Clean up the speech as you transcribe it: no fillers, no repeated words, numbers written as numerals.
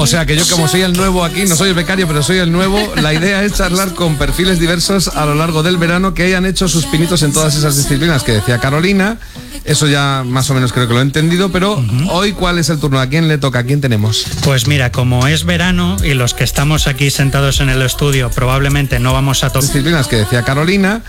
O sea que yo, como soy el nuevo aquí, no soy el becario, pero soy el nuevo, la idea es charlar con perfiles diversos a lo largo del verano que hayan hecho sus pinitos en todas esas disciplinas que decía Carolina. Eso ya más o menos creo que lo he entendido, pero hoy, ¿cuál es el turno? ¿A quién le toca? ¿A quién tenemos? Pues mira, como es verano y los que estamos aquí sentados en el estudio probablemente no vamos a tocar disciplinas que decía Carolina,